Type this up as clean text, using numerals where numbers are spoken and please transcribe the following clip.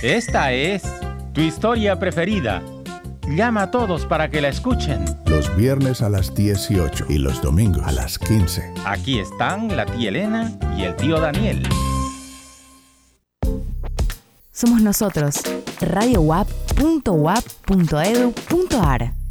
Esta es tu historia preferida. Llama a todos para que la escuchen. Los viernes a las 18 y los domingos a las 15. Aquí están la tía Elena y el tío Daniel. Somos nosotros, radiowap.wap.edu.ar.